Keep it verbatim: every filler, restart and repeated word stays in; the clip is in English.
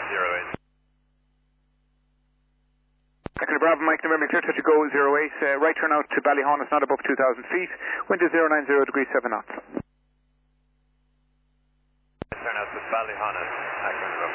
zero eight. Echo Bravo, Mike November, clear touch to go zero eight. Uh, right turn out to Ballyhonus, not above two thousand feet. Wind is zero nine zero degrees seven knots. Turn out to Ballyhonus, Echo November.